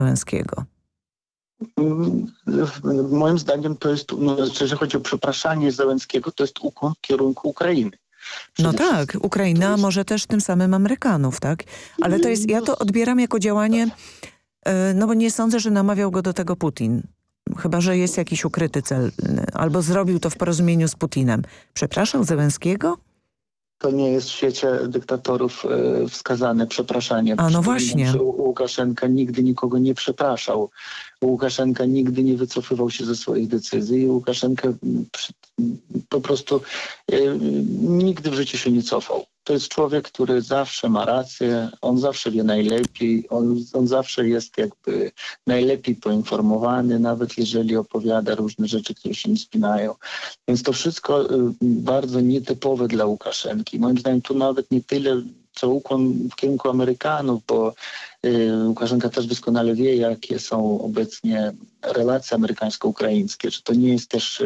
Zełenskiego? Moim zdaniem to jest, jeżeli chodzi o przepraszanie Zełenskiego, to jest ukłon w kierunku Ukrainy. No tak, Ukraina może też tym samym Amerykanów, tak? Ale to jest, ja to odbieram jako działanie, no bo nie sądzę, że namawiał go do tego Putin. Chyba że jest jakiś ukryty cel, albo zrobił to w porozumieniu z Putinem. Przepraszał Zełenskiego? To nie jest w świecie dyktatorów wskazane przepraszanie. A no właśnie. Że Łukaszenka nigdy nikogo nie przepraszał. Łukaszenka nigdy nie wycofywał się ze swoich decyzji. Łukaszenka po prostu nigdy w życiu się nie cofał. To jest człowiek, który zawsze ma rację, on zawsze wie najlepiej, on zawsze jest jakby najlepiej poinformowany, nawet jeżeli opowiada różne rzeczy, które się nie spinają. Więc to wszystko bardzo nietypowe dla Łukaszenki. Moim zdaniem tu nawet nie tyle co ukłon w kierunku Amerykanów, bo Łukaszenka też doskonale wie, jakie są obecnie relacje amerykańsko-ukraińskie. Czy to nie jest też,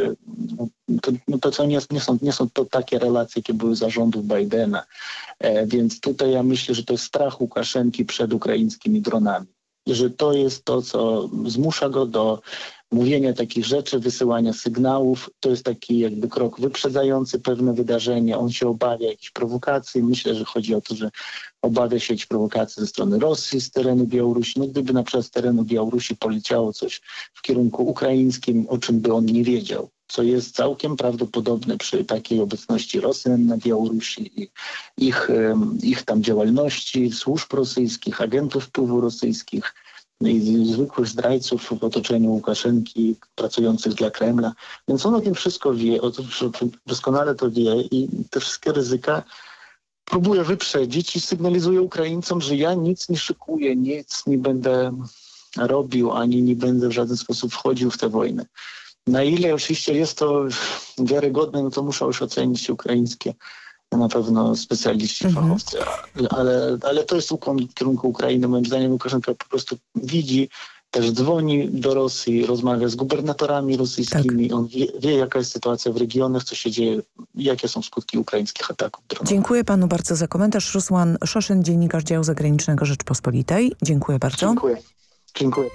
nie są to takie relacje, jakie były za rządów Bidena. Więc tutaj ja myślę, że to jest strach Łukaszenki przed ukraińskimi dronami. Że to jest to, co zmusza go do mówienia takich rzeczy, wysyłania sygnałów. To jest taki jakby krok wyprzedzający pewne wydarzenie. On się obawia jakichś prowokacji. Myślę, że chodzi o to, że obawia się jakichś prowokacji ze strony Rosji, z terenu Białorusi. No gdyby na przykład z terenu Białorusi poleciało coś w kierunku ukraińskim, o czym by on nie wiedział, co jest całkiem prawdopodobne przy takiej obecności Rosjan na Białorusi i ich tam działalności, służb rosyjskich, agentów wpływu rosyjskich i zwykłych zdrajców w otoczeniu Łukaszenki, pracujących dla Kremla. Więc on o tym wszystko wie, doskonale to wie i te wszystkie ryzyka próbuje wyprzedzić i sygnalizuje Ukraińcom, że ja nic nie szykuję, nic nie będę robił, ani nie będę w żaden sposób wchodził w tę wojnę. Na ile oczywiście jest to wiarygodne, no to muszą już ocenić ukraińskie na pewno specjaliści, fachowcy. Ale to jest ukłon w kierunku Ukrainy. Moim zdaniem Łukaszenka po prostu widzi, też dzwoni do Rosji, rozmawia z gubernatorami rosyjskimi. Tak. On wie, jaka jest sytuacja w regionach, co się dzieje, jakie są skutki ukraińskich ataków dronowych. Dziękuję panu bardzo za komentarz. Rusłan Szoszyn, dziennikarz działu zagranicznego Rzeczpospolitej. Dziękuję bardzo. Dziękuję.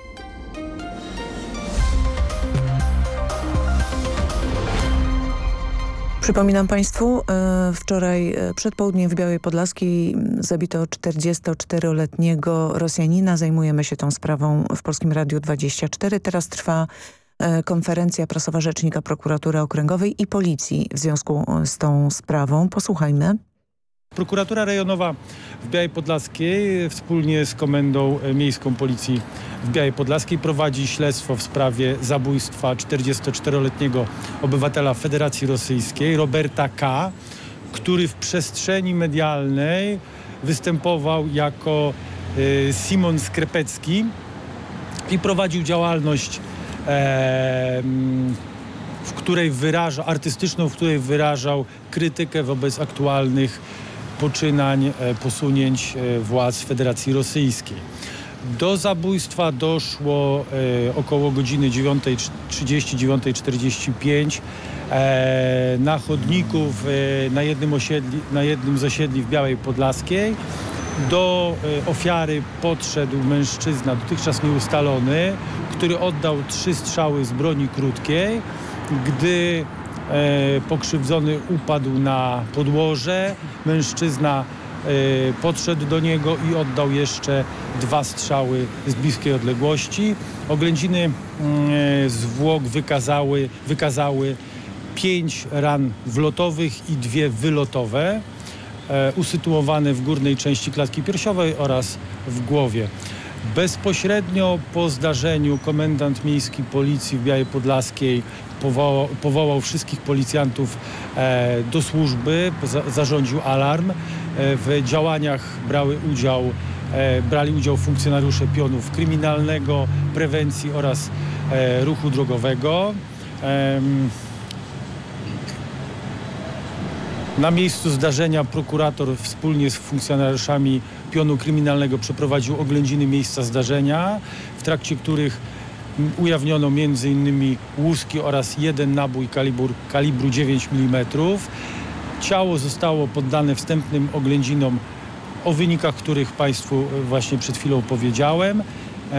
Przypominam państwu, wczoraj przed południem w Białej Podlaskiej zabito 44-letniego Rosjanina. Zajmujemy się tą sprawą w Polskim Radiu 24. Teraz trwa konferencja prasowa rzecznika prokuratury okręgowej i policji w związku z tą sprawą. Posłuchajmy. Prokuratura rejonowa w Białej Podlaskiej wspólnie z Komendą Miejską Policji w Białej Podlaskiej prowadzi śledztwo w sprawie zabójstwa 44-letniego obywatela Federacji Rosyjskiej, Roberta K., który w przestrzeni medialnej występował jako Simon Skrepecki i prowadził działalność artystyczną, w której wyrażał krytykę wobec aktualnych poczynań, posunięć władz Federacji Rosyjskiej. Do zabójstwa doszło około godziny 9:30, 9:45 na chodniku na jednym z osiedli w Białej Podlaskiej. Do ofiary podszedł mężczyzna, dotychczas nieustalony, który oddał 3 strzały z broni krótkiej. Gdy pokrzywdzony upadł na podłoże, mężczyzna podszedł do niego i oddał jeszcze 2 strzały z bliskiej odległości. Oględziny zwłok wykazały 5 ran wlotowych i 2 wylotowe, usytuowane w górnej części klatki piersiowej oraz w głowie. Bezpośrednio po zdarzeniu komendant miejski policji w Białej Podlaskiej powołał wszystkich policjantów do służby, zarządził alarm. W działaniach brali udział funkcjonariusze pionów kryminalnego, prewencji oraz ruchu drogowego. Na miejscu zdarzenia prokurator wspólnie z funkcjonariuszami pionu kryminalnego przeprowadził oględziny miejsca zdarzenia, w trakcie których ujawniono m.in. łuski oraz 1 nabój kalibru 9 mm. Ciało zostało poddane wstępnym oględzinom, o wynikach których Państwu właśnie przed chwilą powiedziałem.